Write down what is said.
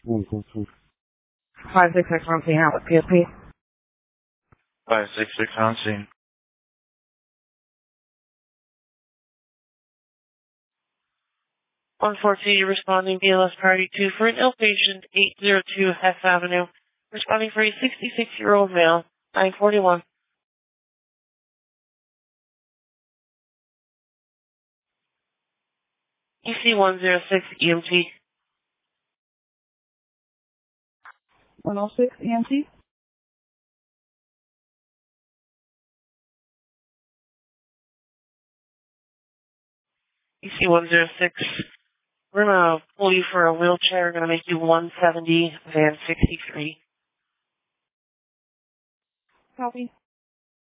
566 on scene out with PSP. 566 on scene. 142, responding BLS Priority 2 for an ill patient, 802 Hess Avenue. Responding for a 66-year-old male, 941. EC 106 EMT. 106 EMT. EC 106. We're going to pull you for a wheelchair. We're going to make you 170, van 63. Copy.